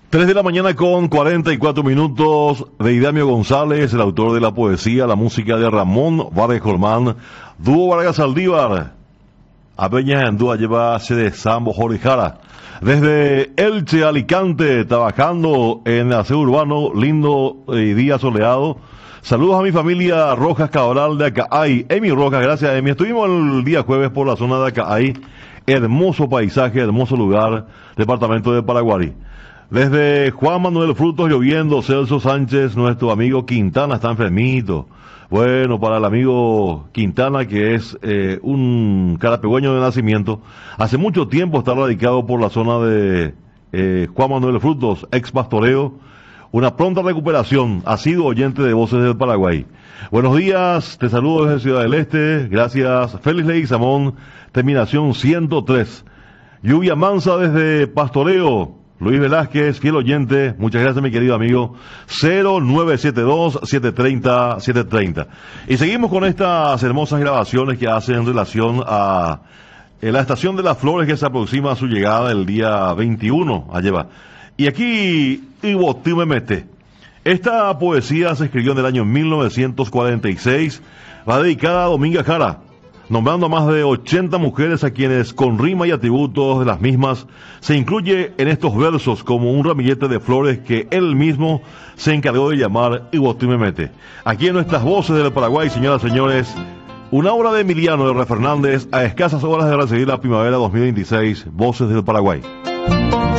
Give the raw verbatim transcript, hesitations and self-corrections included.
Tres de la mañana con cuarenta y cuatro minutos. De Idamio González, el autor de la poesía, la música de Ramón Vargas Colmán, Dúo Vargas Saldívar, Abeñas en Dúa lleva sede Sambo Jorijara. Desde Elche, Alicante, trabajando en el aseo urbano, lindo eh, día soleado. Saludos a mi familia Rojas Cabral de Acaay. Emi Rojas, gracias Emi. Estuvimos el día jueves por la zona de Acaay. Hermoso paisaje, hermoso lugar, departamento de Paraguay. Desde Juan Manuel Frutos lloviendo, Celso Sánchez, nuestro amigo Quintana está enfermito. Bueno, para el amigo Quintana, que es eh, un carapegüeño de nacimiento, hace mucho tiempo está radicado por la zona de eh, Juan Manuel Frutos, ex pastoreo. Una pronta recuperación, ha sido oyente de Voces del Paraguay. Buenos días, te saludo desde Ciudad del Este, gracias. Félix Leguizamón, terminación ciento tres. Lluvia mansa desde Pastoreo. Luis Velázquez, fiel oyente, muchas gracias mi querido amigo, cero nueve siete dos, siete tres cero, siete tres cero. Y seguimos con estas hermosas grabaciones que hacen en relación a eh, la Estación de las Flores que se aproxima a su llegada el día veintiuno, allá va. Y aquí, Ivo Timemete, esta poesía se escribió en el año mil novecientos cuarenta y seis, va dedicada a Dominga Jara, nombrando a más de ochenta mujeres a quienes con rima y atributos de las mismas se incluye en estos versos como un ramillete de flores que él mismo se encargó de llamar Ibotimemete. Aquí en nuestras Voces del Paraguay, señoras y señores, una obra de Emiliano de R. Fernández a escasas horas de recibir la primavera dos mil veintiséis, Voces del Paraguay.